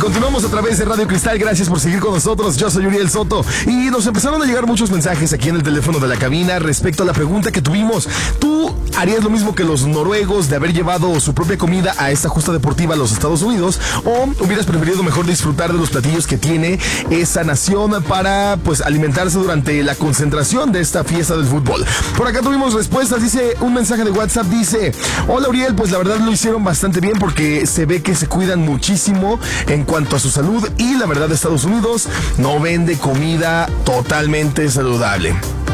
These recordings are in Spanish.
Continuamos a través de Radio Cristal, gracias por seguir con nosotros, yo soy Uriel Soto y nos empezaron a llegar muchos mensajes aquí en el teléfono de la cabina respecto a la pregunta que tuvimos. ¿Tú harías lo mismo que los noruegos de haber llevado su propia comida a esta justa deportiva a los Estados Unidos o hubieras preferido mejor disfrutar de los platillos que tiene esa nación para pues alimentarse durante la concentración de esta fiesta del fútbol? Por acá tuvimos respuestas, dice un mensaje de WhatsApp, dice: hola Uriel, pues la verdad lo hicieron bastante bien porque se ve que se cuidan muchísimo en cuanto a su salud y la verdad Estados Unidos no vende comida totalmente saludable.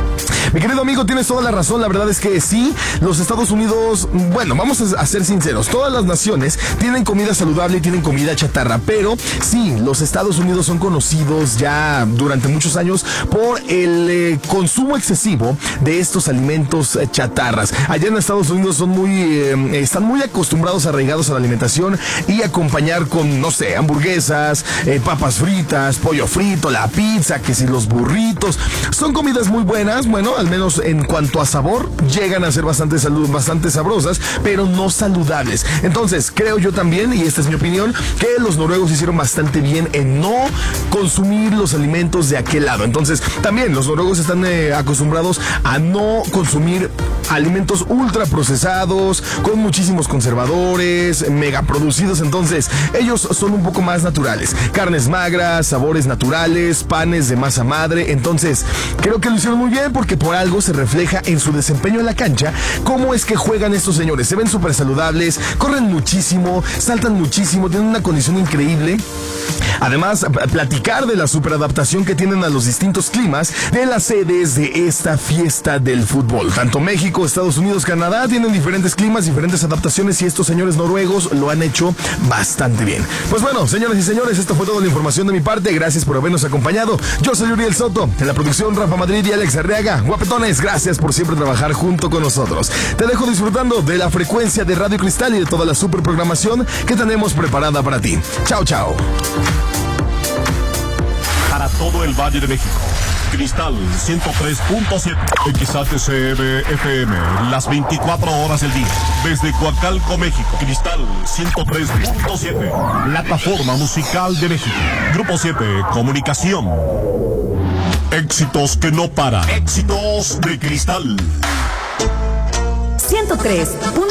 Mi querido amigo, tienes toda la razón, la verdad es que sí, los Estados Unidos, bueno, vamos a ser sinceros, todas las naciones tienen comida saludable y tienen comida chatarra, pero sí, los Estados Unidos son conocidos ya durante muchos años por el consumo excesivo de estos alimentos chatarras. Allá en Estados Unidos están muy acostumbrados, arraigados a la alimentación y acompañar con, no sé, hamburguesas, papas fritas, pollo frito, la pizza, que si los burritos, son comidas muy buenas, bueno, al menos en cuanto a sabor, llegan a ser bastante sabrosas, pero no saludables. Entonces, creo yo también, y esta es mi opinión, que los noruegos hicieron bastante bien en no consumir los alimentos de aquel lado. Entonces, también los noruegos están acostumbrados a no consumir alimentos ultra procesados, con muchísimos conservadores, mega producidos. Entonces, ellos son un poco más naturales. Carnes magras, sabores naturales, panes de masa madre. Entonces, creo que lo hicieron muy bien porque por algo se refleja en su desempeño en la cancha cómo es que juegan estos señores. Se ven súper saludables, corren muchísimo, saltan muchísimo, tienen una condición increíble. Además, platicar de la superadaptación que tienen a los distintos climas de las sedes de esta fiesta del fútbol. Tanto México, Estados Unidos, Canadá tienen diferentes climas, diferentes adaptaciones y estos señores noruegos lo han hecho bastante bien. Pues bueno, señoras y señores, esta fue toda la información de mi parte. Gracias por habernos acompañado. Yo soy Uriel Soto, en la producción Rafa Madrid y Alex Arriaga. Guapetones, gracias por siempre trabajar junto con nosotros. Te dejo disfrutando de la frecuencia de Radio Cristal y de toda la super programación que tenemos preparada para ti. Chao, chao. Para todo el Valle de México, Cristal 103.7 XHCB FM, las 24 horas del día. Desde Coacalco, México, Cristal 103.7, plataforma musical de México. Grupo 7, comunicación. Éxitos que no paran. Éxitos de Cristal. 103.7